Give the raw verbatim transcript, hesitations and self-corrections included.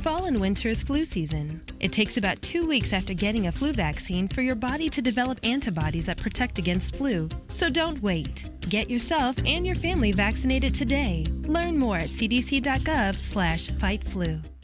Fall and winter is flu season. It takes about two weeks after getting a flu vaccine for your body to develop antibodies that protect against flu. So don't wait. Get yourself and your family vaccinated today. Learn more at c d c dot gov slash fight flu.